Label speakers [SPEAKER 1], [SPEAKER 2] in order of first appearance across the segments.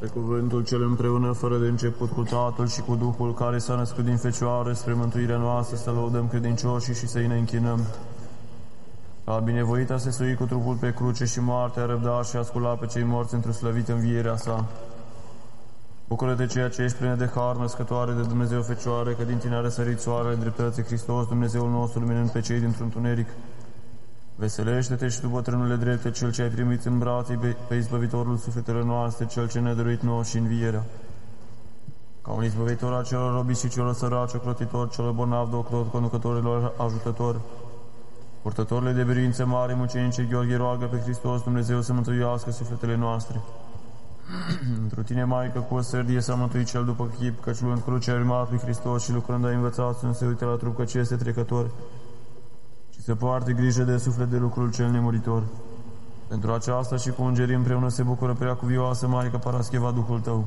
[SPEAKER 1] Pe cuvântul cel împreună, fără de început, cu Tatăl și cu Duhul care s-a născut din Fecioară spre mântuirea noastră, să lăudăm credincioșii și să-i ne închinăm. A binevoit se sui cu trupul pe cruce și moartea, răbda și ascula pe cei morți într-o slăvită învierea sa. Bucură-te ceea ce ești plină de har, născătoare de Dumnezeu Fecioară, că din tine a răsărit soarele dreptății Hristos, Dumnezeul nostru, luminând pe cei dintr-un tuneric. Veselește-te și tu, bătrânule drepte, cel ce ai primit în brațe pe izbăvitorul sufletelor noastre, cel ce ne-a dăruit nouă și învierea. Ca un izbăvitor a celor robiți și celor săraci, ocrotitor, celor bolnavi, doctor, conducătorilor, ajutător. Purtătorile de biruințe mari, mucenice, Gheorghe, roagă pe Hristos, Dumnezeu să mântuiască sufletele noastre. Întru tine, Maică, cu o sărdie s-a mântuit cel după chip, căci luând crucea ai urmat pe Hristos și lucrând ai învățat să nu se uite la trup, căci este trecător, și să poarte grijă de suflet de lucrul cel nemuritor. Pentru aceasta și cu îngerii împreună se bucură preacuvioasă Maică Parascheva, Duhul tău.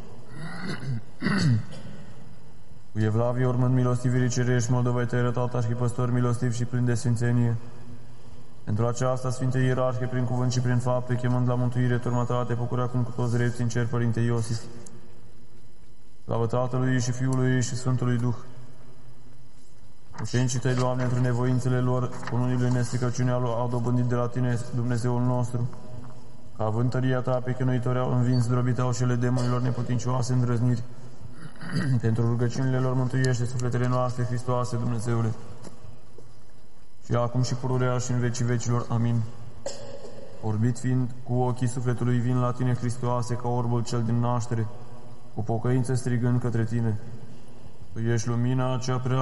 [SPEAKER 1] Cu Evlavie, urmând milostivirii cerești, Moldova te-ai arătat arhipăstor milostiv și plin de sfințenie. Pentru aceasta, Sfinte Ierarhie, prin cuvânt și prin fapte, chemând la mântuire turmăta, te bucură acum cu toți drepți în cer, Părinte Iosif. Slavă Tatălui și Fiului și Sfântului Duh. Ucenicii tăi, Doamne, într nevoințele lor, cununile nestricăciunea au dobândit de la Tine, Dumnezeul nostru, că având tăria Ta pe chinuitori au învins zdrobiteau cele demonilor neputincioase îndrăzniri. Pentru rugăciunile lor mântuiește sufletele noastre, Hristoase, Dumnezeule. Și acum și pururea și în vecii vecilor. Amin. Orbit fiind, cu ochii sufletului vin la Tine, Hristoase, ca orbul cel din naștere, cu pocăință strigând către Tine. Tu ești lumina cea prea